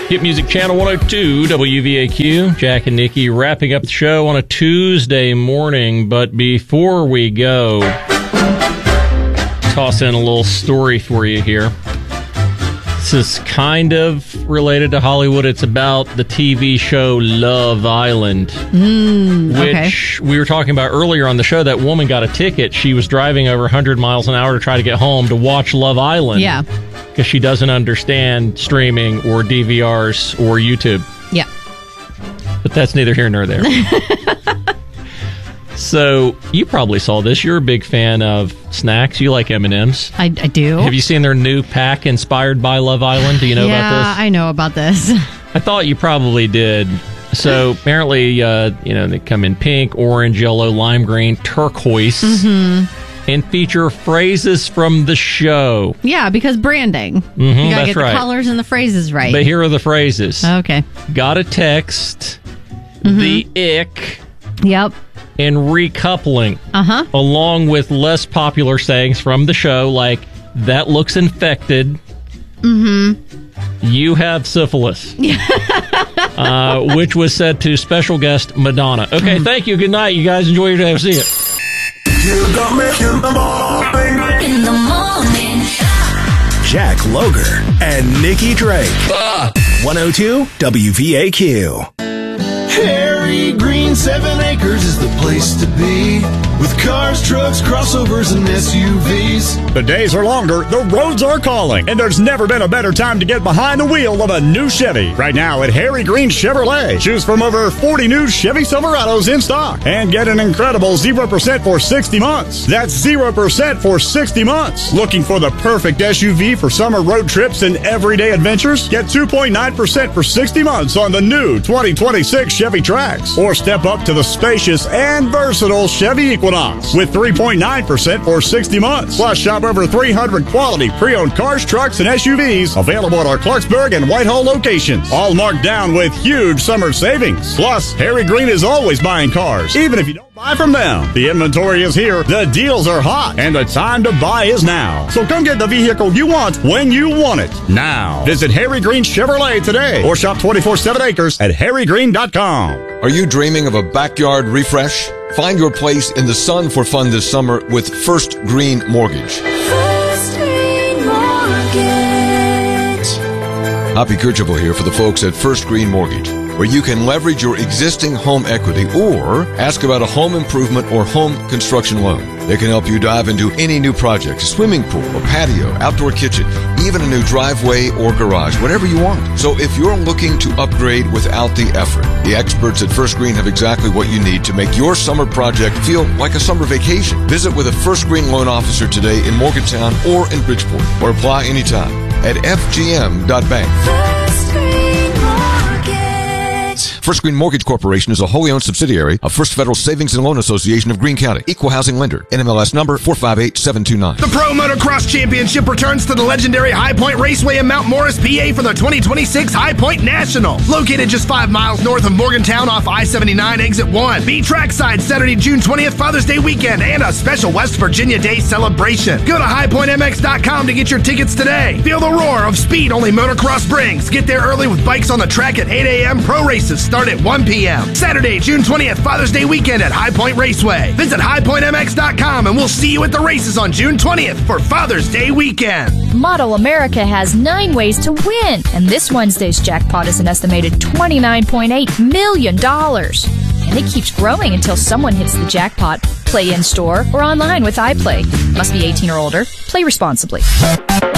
Hit Music Channel 102, WVAQ. Jack and Nikki wrapping up the show on a Tuesday morning. But before we go, toss in a little story for you here. This is kind of related to Hollywood. It's about the TV show Love Island, which we were talking about earlier on the show. That woman got a ticket. She was driving over 100 miles an hour to try to get home to watch Love Island. Yeah. Because she doesn't understand streaming or DVRs or YouTube. Yeah. But that's neither here nor there. So, you probably saw this. You're a big fan of snacks. You like M&M's. I do. Have you seen their new pack inspired by Love Island? Do you know about this? Yeah, I know about this. I thought you probably did. So, apparently, they come in pink, orange, yellow, lime green, turquoise. And feature phrases from the show. Yeah, because branding. You gotta get the colors and the phrases right. But here are the phrases. Okay. Got a text. The ick. Yep. And recoupling. Along with less popular sayings from the show, like, that looks infected. You have syphilis. Which was said to special guest Madonna. Okay, thank you. Good night. You guys enjoy your day. I'll see you. You got me in the morning. In the morning. Jack Loger and Nikki Drake. 102 WVAQ. Harry Green 7 Acres is the place to be. With cars, trucks, crossovers, and SUVs. The days are longer, the roads are calling, and there's never been a better time to get behind the wheel of a new Chevy. Right now at Harry Green Chevrolet, choose from over 40 new Chevy Silverados in stock and get an incredible 0% for 60 months. That's 0% for 60 months. Looking for the perfect SUV for summer road trips and everyday adventures? Get 2.9% for 60 months on the new 2026 Chevy Trax. Or step up to the spacious and versatile Chevy Equinox with 3.9% for 60 months. Plus, shop over 300 quality pre-owned cars, trucks, and SUVs available at our Clarksburg and Whitehall locations. All marked down with huge summer savings. Plus, Harry Green is always buying cars, even if you don't buy from them. The inventory is here, the deals are hot, and the time to buy is now. So come get the vehicle you want when you want it now. Visit Harry Green Chevrolet today or shop 24/7 Acres at harrygreen.com. Are you dreaming of a backyard refresh? Find your place in the sun for fun this summer with First Green Mortgage. First Green Mortgage. Hoppy Kercheval here for the folks at First Green Mortgage, where you can leverage your existing home equity or ask about a home improvement or home construction loan. They can help you dive into any new project, a swimming pool, a patio, outdoor kitchen, even a new driveway or garage, whatever you want. So if you're looking to upgrade without the effort, the experts at First Green have exactly what you need to make your summer project feel like a summer vacation. Visit with a First Green loan officer today in Morgantown or in Bridgeport, or apply anytime at fgm.bank. First Green Mortgage. First Green Mortgage Corporation is a wholly owned subsidiary of First Federal Savings and Loan Association of Greene County. Equal housing lender. NMLS number 458729. The Pro Motocross Championship returns to the legendary High Point Raceway in Mount Morris, PA for the 2026 High Point National. Located just 5 miles north of Morgantown off I-79 Exit 1. Be trackside Saturday, June 20th, Father's Day weekend, and a special West Virginia Day celebration. Go to highpointmx.com to get your tickets today. Feel the roar of speed only motocross brings. Get there early with bikes on the track at 8 a.m. Pro races start at 1 p.m. Saturday, June 20th, Father's Day weekend at High Point Raceway. Visit highpointmx.com and we'll see you at the races on June 20th for Father's Day weekend. Model America has 9 ways to win, and this Wednesday's jackpot is an estimated $29.8 million. And it keeps growing until someone hits the jackpot. Play in-store or online with iPlay. Must be 18 or older. Play responsibly.